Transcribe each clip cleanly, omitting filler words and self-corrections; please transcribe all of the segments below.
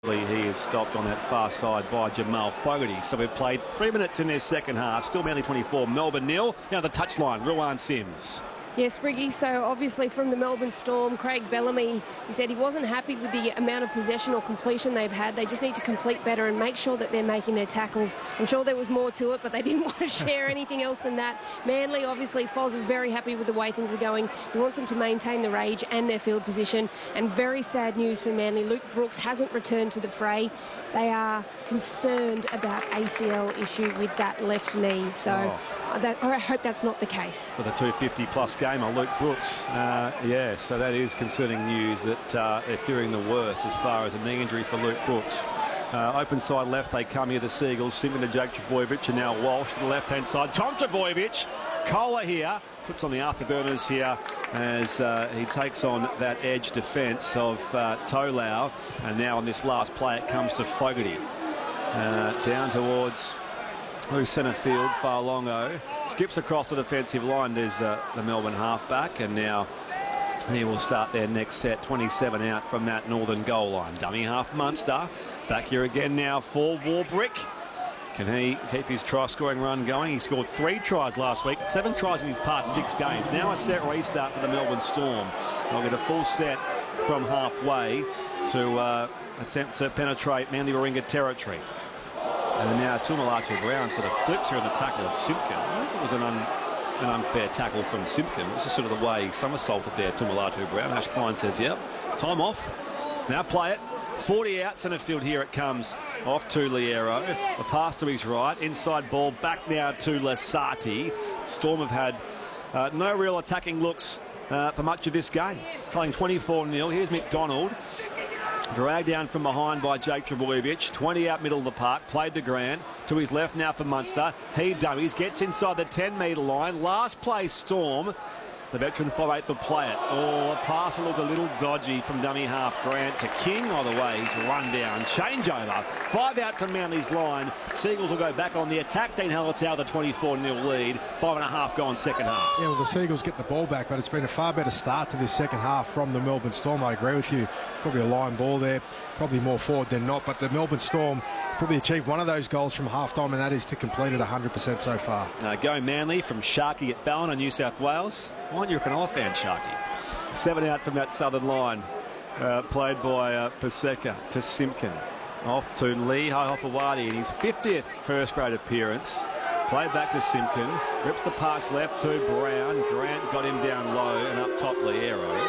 He is stopped on that far side by Jamal Fogarty. So we've played 3 minutes in their second half. Still Manly 24, Melbourne 0. Now the touchline, Ruan Sims. Yes, Briggy, so obviously from the Melbourne Storm, Craig Bellamy, he said he wasn't happy with the amount of possession or completion they've had. They just need to complete better and make sure that they're making their tackles. I'm sure there was more to it, but they didn't want to share anything else than that. Manly, obviously, Foz is very happy with the way things are going. He wants them to maintain the rage and their field position. And very sad news for Manly. Luke Brooks hasn't returned to the fray. They are concerned about ACL issue with that left knee. So I hope that's not the case. For the 250-plus gamer, Luke Brooks. Yeah, so that is concerning news that they're fearing the worst as far as a knee injury for Luke Brooks. Open side left, they come here, the Seagulls. Simpson to Jake Trbojevic, and now Walsh to the left-hand side. Tom Trbojevic, Kohler here, puts on the afterburners here as he takes on that edge defence of Tolau. And now on this last play, it comes to Fogarty. Down towards centre field, Farlongo. Skips across the defensive line. There's the Melbourne halfback, and now he will start their next set. 27 out from that northern goal line. Dummy half Munster. Back here again now for Warbrick. Can he keep his try-scoring run going? He scored 3 tries last week, 7 tries in his past 6 games. Now a set restart for the Melbourne Storm. They'll get a full set from halfway to attempt to penetrate Manly Warringah territory. And now Tuimolotu Brown sort of flips here on the tackle of Simpkin. I don't think it was an unfair tackle from Simpkin. It was just sort of the way he somersaulted there, Tuimolotu Brown. Ash Klein says, yep, time off. Now play it. 40 out centre field, here it comes off to Liero. The pass to his right. Inside ball back now to Lasati. Storm have had no real attacking looks for much of this game. Playing 24-0. Here's McDonald. Dragged down from behind by Jake Trbojevic. 20 out middle of the park. Played to Grant. To his left now for Munster. He dummies. Gets inside the 10-metre line. Last play Storm. The veteran 5/8 will play it. Oh, the pass looked a little dodgy from dummy half Grant to King. Either way, he's run down. Changeover. 5 out from Manly's line. Seagulls will go back on the attack. Dean Hallertau, the 24-0 lead. 5.5 gone second half. Yeah, well, the Seagulls get the ball back, but it's been a far better start to this second half from the Melbourne Storm. I agree with you. Probably a line ball there. Probably more forward than not, but the Melbourne Storm probably achieved one of those goals from half-time, and that is to complete it 100% so far. Go Manly from Sharkey at Ballina, New South Wales. Why aren't you a Cronulla fan, Sharkey? 7 out from that southern line. Played by Paseka to Simpkin. Off to Lee Hopewadi in his 50th first-grade appearance. Played back to Simpkin. Rips the pass left to Brown. Grant got him down low and up top Liero.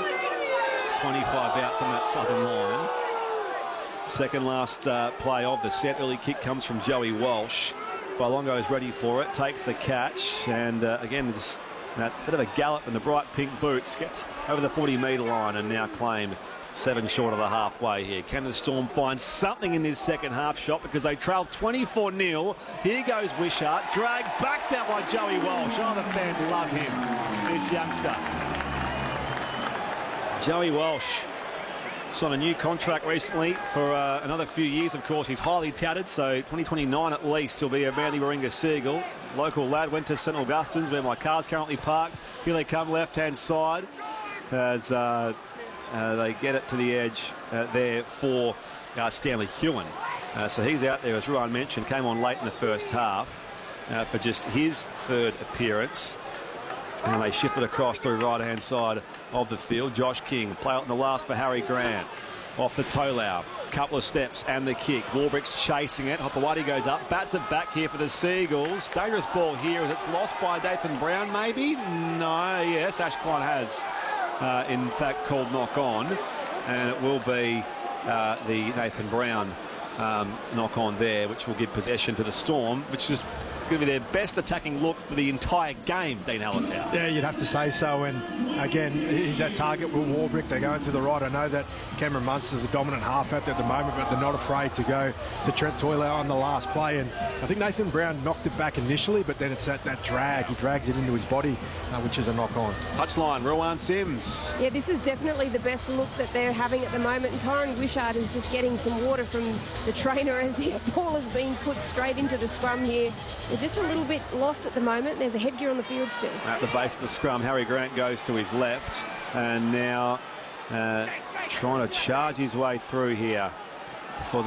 25 out from that southern line. Second last play of the set. Early kick comes from Joey Walsh. Farlongo is ready for it. Takes the catch. And again, just that bit of a gallop in the bright pink boots. Gets over the 40-metre line and now claimed 7 short of the halfway here. Can the Storm find something in this second half shot, because they trail 24-0. Here goes Wishart. Dragged back that by Joey Walsh. Oh, the fans love him, this youngster. Joey Walsh signed a new contract recently for another few years. Of course, he's highly touted, so 2029 at least he'll be a Manly Warringah Seagull. Local lad, went to St Augustine's, where my car's currently parked. Here they come, left-hand side, as they get it to the edge there for Stanley Hewen. So he's out there, as Ruan mentioned, came on late in the first half for just his 3rd appearance. And they shifted across through right-hand side of the field. Josh King, play out in the last for Harry Grant. Off to Tolau. Couple of steps and the kick. Warbrick's chasing it. Hopewadi goes up. Bats it back here for the Seagulls. Dangerous ball here as it's lost by Nathan Brown, maybe? No, yes, Ash Klein has, in fact, called knock on. And it will be the Nathan Brown knock on there, which will give possession to the Storm, which is going to be their best attacking look for the entire game, Dean Hallertau. Yeah, you'd have to say so. And again, he's at target with Warbrick. They're going to the right. I know that Cameron Munster's a dominant half out there at the moment, but they're not afraid to go to Trent Toilau on the last play. And I think Nathan Brown knocked it back initially, but then it's that drag. He drags it into his body, which is a knock on. Touchline, Ruan Sims. Yeah, this is definitely the best look that they're having at the moment. And Tyron Wishart is just getting some water from the trainer as this ball is being put straight into the scrum here. They're just a little bit lost at the moment. There's a headgear on the field still. At the base of the scrum, Harry Grant goes to his left, and now trying to charge his way through here for the